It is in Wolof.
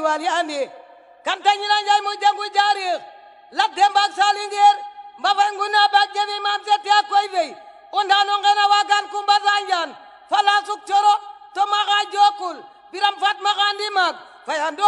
wali andi kan tañina njay mu jangu jaarix la dembak salingeer mbafay nguna bak jebi mam sete akoy vey ondano ngena wagan kumba zanjan fala suk coro to maga jokul biram fat magandi mag fayando